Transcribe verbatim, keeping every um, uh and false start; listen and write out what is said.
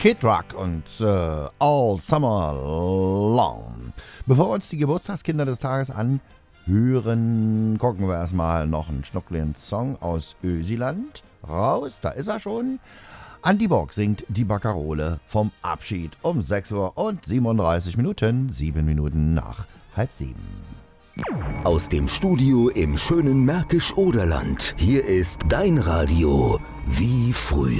Kid Rock und äh, All Summer Long. Bevor wir uns die Geburtstagskinder des Tages anhören, gucken wir erstmal noch einen schnuckligen Song aus Ösiland raus. Da ist er schon. Andi Bock singt die Baccarole vom Abschied um sechs Uhr und siebenunddreißig Minuten, sieben Minuten nach halb sieben. Aus dem Studio im schönen Märkisch-Oderland. Hier ist dein Radio wie früher.